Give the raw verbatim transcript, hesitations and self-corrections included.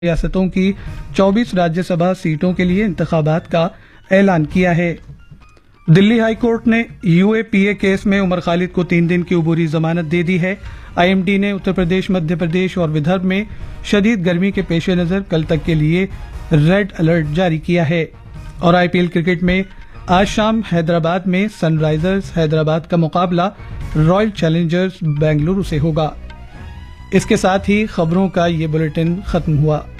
रियासतों की चौबीस राज्यसभा सीटों के लिए इंतखाबात का ऐलान किया है। दिल्ली हाई कोर्ट ने यूएपीए केस में उमर खालिद को तीन दिन की अबूरी जमानत दे दी है। आईएमडी ने उत्तर प्रदेश, मध्य प्रदेश और विदर्भ में शदीद गर्मी के पेश नजर कल तक के लिए रेड अलर्ट जारी किया है। और आईपीएल क्रिकेट में आज शाम हैदराबाद में सनराइजर्स हैदराबाद का मुकाबला रॉयल चैलेंजर्स बेंगलुरु से होगा। इसके साथ ही खबरों का ये बुलेटिन खत्म हुआ।